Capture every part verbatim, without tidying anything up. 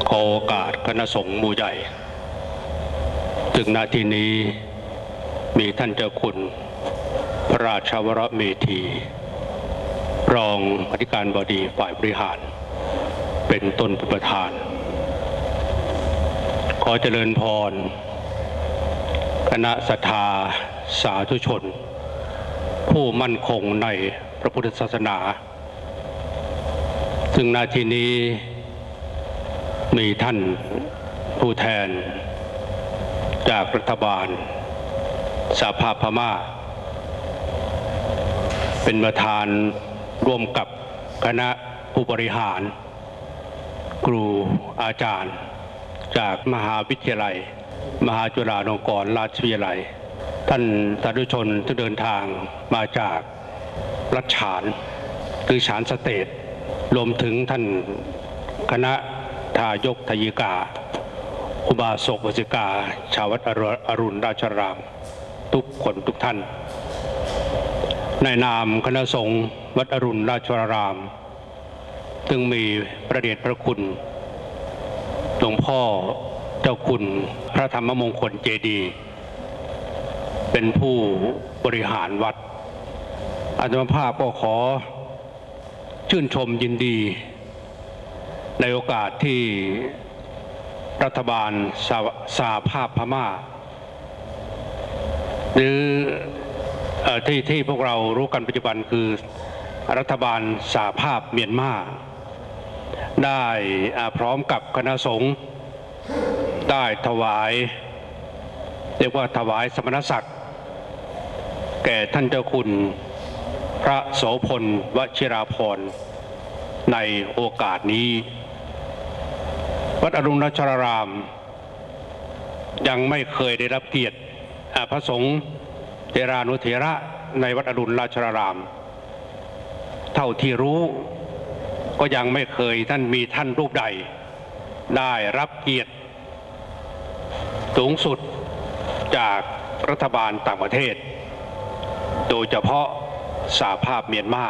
ขอโอกาสคณะสงฆ์หมู่ใหญ่ถึงนาทีนี้มีท่านเจ้าคุณพระราชวรเมธีรองอธิการบดีฝ่ายบริหารเป็นต้นประธานขอเจริญพรคณะศรัทธาสาธุชนผู้มั่นคงในพระพุทธศาสนาซึ่งนาทีนี้มีท่านผู้แทนจากรัฐบาลสหภาพพม่าเป็นประธานร่วมกับคณะผู้บริหารครูอาจารย์จากมหาวิทยาลัยมหาจุฬาลงกรณราชวิทยาลัยท่านสาธุชนที่เดินทางมาจากรัฐฉานคือฉานสเตทรวมถึงท่านคณะทายกทยิกาอุบาสกอุบาสิกาชาววัดอรุณราชารามทุกคนทุกท่านในนามคณะสงฆ์วัดอรุณราชารามซึ่งมีพระเดชพระคุณหลวงพ่อเจ้าคุณพระธรรมมงคลเจดีย์เป็นผู้บริหารวัดอาตมาภาพก็ขอชื่นชมยินดีในโอกาสที่รัฐบาลสหภาพพม่าหรือที่ที่พวกเรารู้กันปัจจุบันคือรัฐบาลสหภาพเมียนมาได้พร้อมกับคณะสงฆ์ได้ถวายเรียกว่าถวายสมณศักดิ์แก่ท่านเจ้าคุณพระโสพลวชิราภรณ์ในโอกาสนี้วัดอรุณราชารามยังไม่เคยได้รับเกียรติพระสงฆ์เทรานุเถระในวัดอรุณราชารามเท่าที่รู้ก็ยังไม่เคยท่านมีท่านรูปใดได้รับเกียรติสูงสุดจากรัฐบาลต่างประเทศโดยเฉพาะสหภาพเมียนมา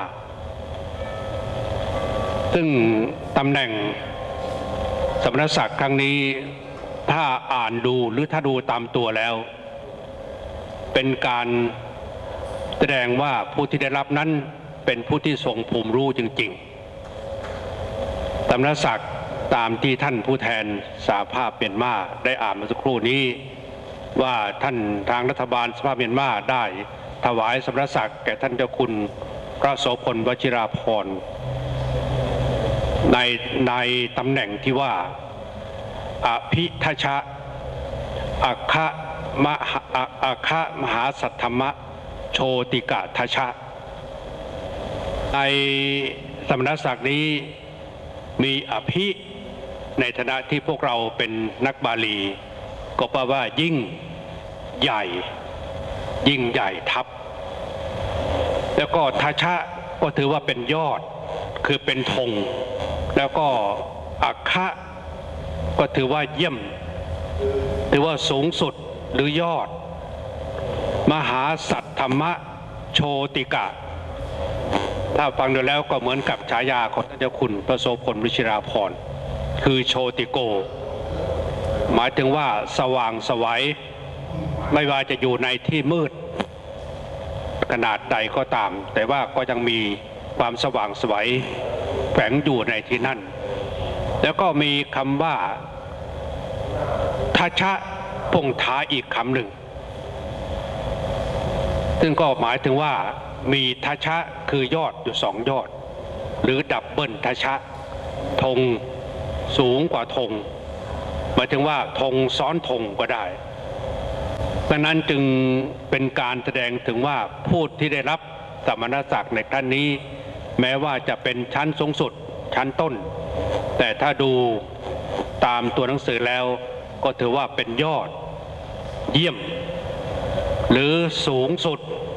ซึ่งตำแหน่งสมณศักดิ์ครั้งนี้ถ้าอ่านดูหรือถ้าดูตามตัวแล้วเป็นการแสดงว่าผู้ที่ได้รับนั้นเป็นผู้ที่ทรงภูมิรู้จริงๆสมณศักดิ์ตามที่ท่านผู้แทนสหภาพเมียนมาได้อ่านเมื่อสักครู่นี้ว่าท่านทางรัฐบาลสหภาพเมียนมาได้ถวายสมณศักดิ์แก่ท่านเจ้าคุณพระโสพลวชิราภรณ์ในในตำแหน่งที่ว่าอภิทัชชะอัคคะมหาอัคคะมหาสัทธมะโชติกะทัชชะในสมณศักดิ์นี้มีอภิในฐานะที่พวกเราเป็นนักบาลีก็แปลว่ายิ่งใหญ่ยิ่งใหญ่ทับแล้วก็ทัชชะก็ถือว่าเป็นยอดคือเป็นธงแล้วก็อัคคะก็ถือว่าเยี่ยมถือว่าสูงสุดหรือยอดมหาสัทธมะโชติกะถ้าฟังดูแล้วก็เหมือนกับฉายาของท่านเจ้าคุณพระโสพลวชิราภรณ์คือโชติโกหมายถึงว่าสว่างไสวไม่ว่าจะอยู่ในที่มืดขนาดใดก็ตามแต่ว่าก็ยังมีความสว่างไสวแฝงอยู่ในที่นั่นแล้วก็มีคำว่าทัชชะพงท้ายอีกคำหนึ่งซึ่งก็หมายถึงว่ามีทัชชะคือยอดอยู่สองยอดหรือดับเบิลทัชชะธงสูงกว่าธงหมายถึงว่าธงซ้อนธงก็ได้ดังนั้นจึงเป็นการแสดงถึงว่าผู้ที่ได้รับสมณศักดิ์ในครั้งนี้แม้ว่าจะเป็นชั้นสูงสุดชั้นต้นแต่ถ้าดูตามตัวหนังสือแล้วก็ถือว่าเป็นยอดเยี่ยมหรือสูงสุด